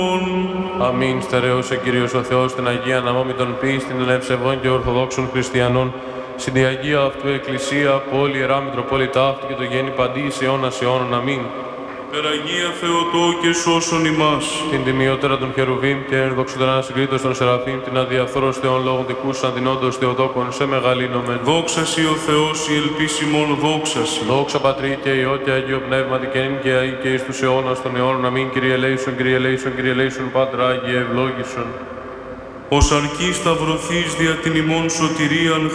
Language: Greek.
Αμήν. Στερεώσε Κύριος ο Θεός την Αγία Αναμόμη των πίστην ευσεβών και ορθοδόξων χριστιανών, στην τη Αγία αυτού Εκκλησία, πόλη, Ιερά Μητροπόλητα αυτή και το γέννη παντή εις αιώνας αιώνων. Αμήν. Περαγία Θεοτό και σώσον ημάς. Την τιμιότερα των Χερουβίμ και ενδοξωτέρα ανασυγκρίτως των Σεραφείμ, την αδιαφθόρος Θεών λόγων δικούσαν την όντως Θεοτόκον σε μεγαλύνομεν. Δόξασι ο Θεός, η ελπίσιμον δόξασι. Δόξα Πατρί και Υιό και Αγίο Πνεύματι και νυν και αεί και εις τους αιώνας των αιώνων. Αμήν. Κύριε ελέησον, Κύριε ελέησον, Κύριε ελέησον, Πάτρα Άγιε ευλόγησον. Ως αρκή σταυρωθείς δια την ημών σωτηρίαν